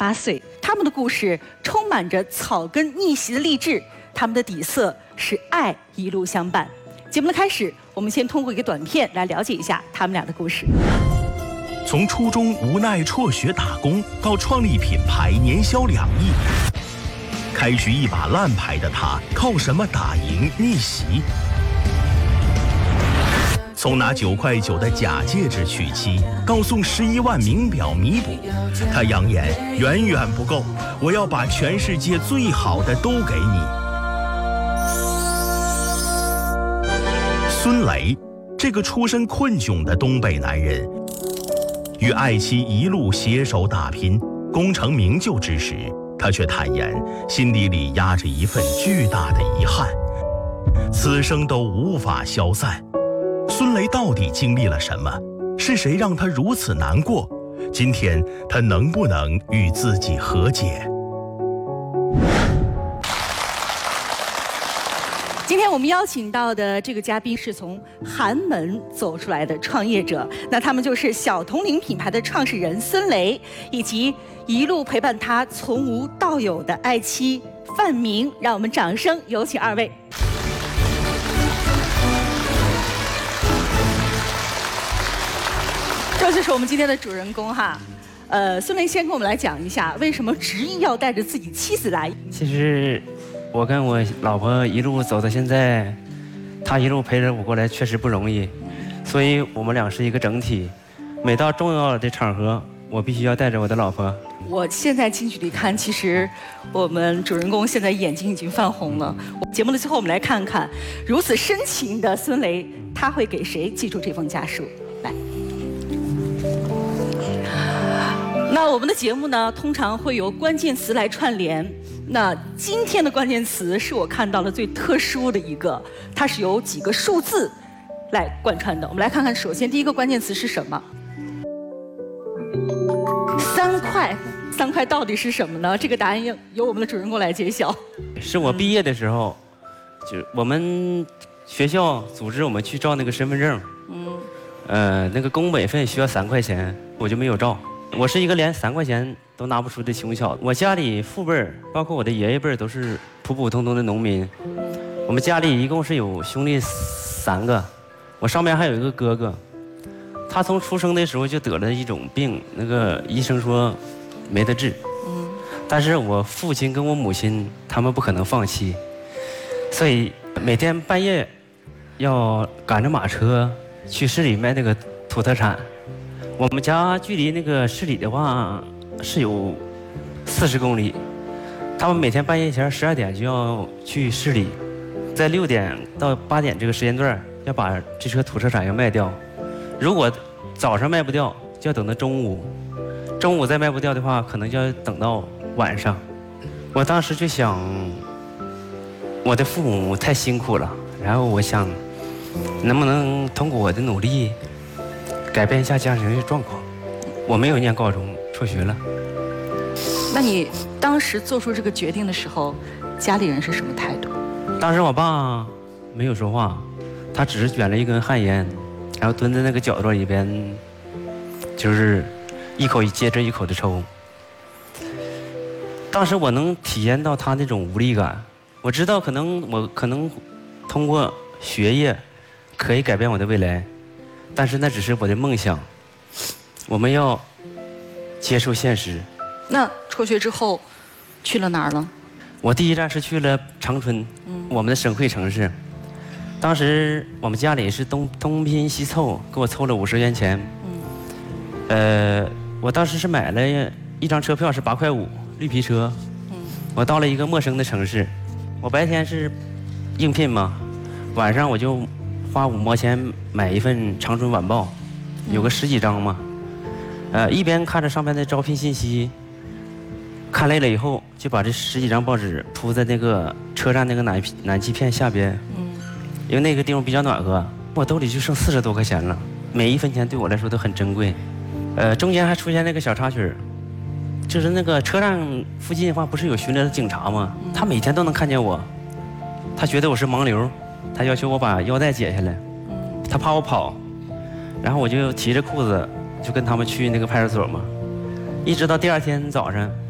8岁。他们的故事充满着草根逆袭的励志，他们的底色是爱一路相伴。节目的开始，我们先通过一个短片来了解一下他们俩的故事。 从初中无奈辍学打工，到创立品牌年销2亿，开局一把烂牌的他，靠什么打赢逆袭？从拿9.9块的假戒指娶妻，到送11万名表弥补，他扬言远远不够，我要把全世界最好的都给你。孙雷，这个出身困窘的东北男人，与爱妻一路携手打拼，功成名就之时，他却坦言心底里压着一份巨大的遗憾，此生都无法消散。孙雷到底经历了什么？是谁让他如此难过？今天他能不能与自己和解？ 今天我们邀请到的这个嘉宾是从寒门走出来的创业者，那他们就是小铜铃品牌的创始人孙雷，以及一路陪伴他从无到有的爱妻范明。让我们掌声有请2位。这就是我们今天的主人公哈。孙雷先跟我们来讲一下，为什么执意要带着自己妻子来？ 其实我跟我老婆一路走到现在，她一路陪着我过来，确实不容易，所以我们俩是一个整体。每到重要的场合，我必须要带着我的老婆。 我现在近距离看，其实我们主人公现在眼睛已经泛红了。节目的最后，我们来看看如此深情的孙雷，他会给谁寄出这封家书？来。那我们的节目呢，通常会由关键词来串联。那今天的关键词是我看到的最特殊的一个，它是由几个数字来贯穿的。我们来看看，首先第一个关键词是什么？3块。3块到底是什么呢？这个答案由我们的主人公来揭晓。 是我毕业的时候，就我们学校组织我们去照那个身份证。那个工本费需要3块钱，我就没有照。我是一个连3块钱都拿不出的穷小子。我家里父辈儿，包括我的爷爷辈儿，都是普普通通的农民。我们家里一共是有兄弟3个，我上面还有一个哥哥。他从出生的时候就得了一种病，那个医生说没得治。但是我父亲跟我母亲他们不可能放弃，所以每天半夜要赶着马车去市里卖那个土特产。我们家距离那个市里的话是有40公里，他们每天半夜前12点就要去市里，在6点到8点这个时间段要把这车土特产要卖掉。如果早上卖不掉，就要等到中午，中午再卖不掉的话，可能就要等到晚上。我当时就想，我的父母太辛苦了，然后我想，能不能通过我的努力改变一下家庭的状况。我没有念高中，辍学了。 那你当时做出这个决定的时候，家里人是什么态度？ 当时我爸没有说话，他只是卷了一根旱烟，然后蹲在那个角落里边，就是一口接着一口的抽。当时我能体验到他那种无力感，我知道我可能通过学业可以改变我的未来，但是那只是我的梦想。我们要接受现实。 那辍学之后去了哪儿了？ 我第一站是去了长春，我们的省会城市。当时我们家里是东拼西凑，给我凑了50元钱。我当时是买了一张车票是8块5，绿皮车。我到了一个陌生的城市，我白天是应聘嘛，晚上我就花5毛钱买一份《长春晚报》，有个10几张嘛。一边看着上面的招聘信息，看累了以后，就把这10几张报纸铺在那个车站那个暖气片下边。因为那个地方比较暖和，我兜里就剩40多块钱了，每一分钱对我来说都很珍贵。中间还出现那个小插曲，就是那个车站附近的话，不是有巡逻的警察吗？他每天都能看见我，他觉得我是盲流，他要求我把腰带解下来，他怕我跑，然后我就提着裤子就跟他们去那个派出所嘛，一直到第2天早上。